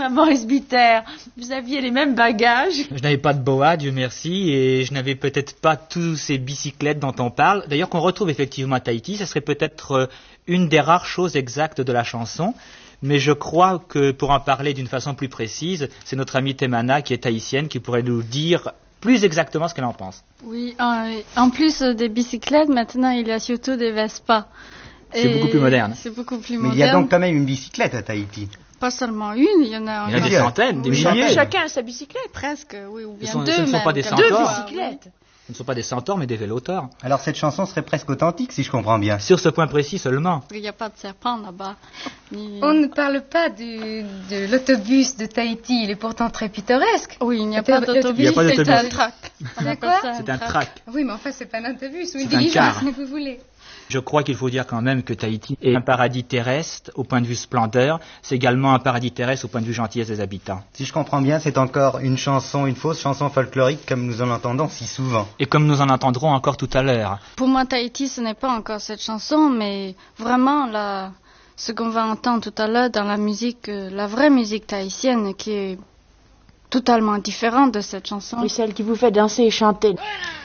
Dites-moi, Maurice Bitter, vous aviez les mêmes bagages? Je n'avais pas de boa, Dieu merci, et je n'avais peut-être pas tous ces bicyclettes dont on parle. D'ailleurs, qu'on retrouve effectivement à Tahiti, ça serait peut-être une des rares choses exactes de la chanson. Mais je crois que pour en parler d'une façon plus précise, c'est notre amie Temana, qui est tahitienne, qui pourrait nous dire plus exactement ce qu'elle en pense. Oui, en plus des bicyclettes, maintenant il y a surtout des Vespa. C'est beaucoup plus moderne. C'est beaucoup plus Mais moderne. il y a donc quand même une bicyclette à Tahiti. Pas seulement une, il y en a. Il y en a des centaines, des milliers. Chacun a sa bicyclette. Presque, oui, ou bien Ce deux ne sont même. pas des Deux centaures. bicyclettes. Ce ne sont pas des centaures, mais des véloteurs. Alors cette chanson serait presque authentique, si je comprends bien. Sur ce point précis seulement. Il n'y a pas de serpent là-bas. On ne parle pas de l'autobus de Tahiti, il est pourtant très pittoresque. Oui, il n'y a pas d'autobus, Il n'y a pas c'est d'autobus. un track. C'est quoi? C'est un track. Oui, mais enfin, c'est pas un autobus, ou une C'est un diligence, car. si vous voulez. Je crois qu'il faut dire quand même que Tahiti est un paradis terrestre au point de vue splendeur. C'est également un paradis terrestre au point de vue gentillesse des habitants. Si je comprends bien, c'est encore une chanson, une fausse chanson folklorique comme nous en entendons si souvent. Et comme nous en entendrons encore tout à l'heure. Pour moi, Tahiti, ce n'est pas encore cette chanson, mais vraiment, ce qu'on va entendre tout à l'heure dans la musique, la vraie musique tahitienne, qui est totalement différente de cette chanson. Oui, celle qui vous fait danser et chanter.